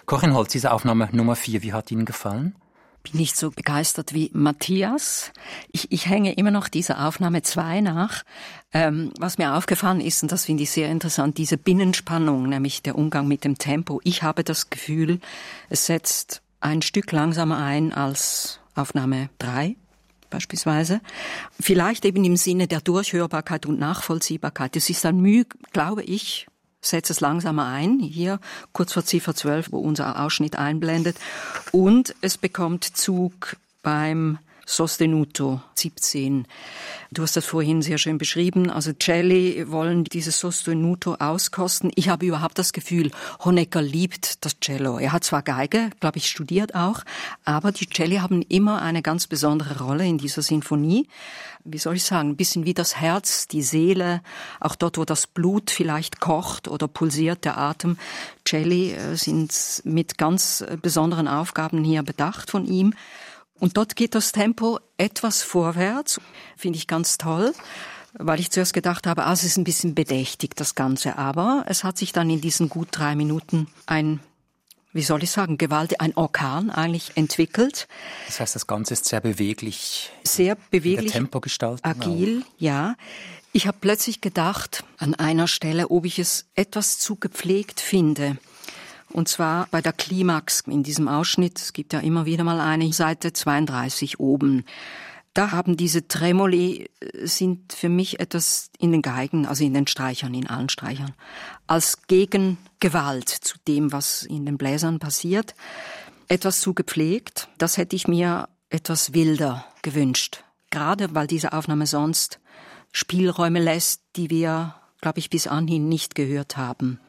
Corinne Holz, diese Aufnahme Nummer 4, wie hat Ihnen gefallen? Bin nicht so begeistert wie Matthias. Ich hänge immer noch dieser Aufnahme 2 nach. Was mir aufgefallen ist, und das finde ich sehr interessant, diese Binnenspannung, nämlich der Umgang mit dem Tempo. Ich habe das Gefühl, es setzt ein Stück langsamer ein als Aufnahme 3 beispielsweise. Vielleicht eben im Sinne der Durchhörbarkeit und Nachvollziehbarkeit. Es ist dann Mühe, glaube ich, setzt es langsamer ein, hier kurz vor Ziffer 12, wo unser Ausschnitt einblendet. Und es bekommt Zug beim Sostenuto 17. Du hast das vorhin sehr schön beschrieben. Also Celli wollen dieses Sostenuto auskosten. Ich habe überhaupt das Gefühl, Honecker liebt das Cello. Er hat zwar Geige, glaube ich, studiert auch, aber die Celli haben immer eine ganz besondere Rolle in dieser Sinfonie. Wie soll ich sagen, ein bisschen wie das Herz, die Seele, auch dort, wo das Blut vielleicht kocht oder pulsiert, der Atem. Celli sind mit ganz besonderen Aufgaben hier bedacht von ihm. Und dort geht das Tempo etwas vorwärts, finde ich ganz toll, weil ich zuerst gedacht habe, es ist ein bisschen bedächtig, das Ganze. Aber es hat sich dann in diesen gut 3 Minuten ein Orkan eigentlich entwickelt. Das heißt, das Ganze ist sehr beweglich. Sehr beweglich, Tempogestaltung agil, auch. Ja. Ich habe plötzlich gedacht, an einer Stelle, ob ich es etwas zu gepflegt finde. Und zwar bei der Klimax in diesem Ausschnitt, es gibt ja immer wieder mal eine, Seite 32 oben. Da haben diese Tremoli, sind für mich etwas in den Geigen, also in den Streichern, in allen Streichern, als Gegengewalt zu dem, was in den Bläsern passiert, etwas zu gepflegt. Das hätte ich mir etwas wilder gewünscht. Gerade weil diese Aufnahme sonst Spielräume lässt, die wir, glaube ich, bis anhin nicht gehört haben.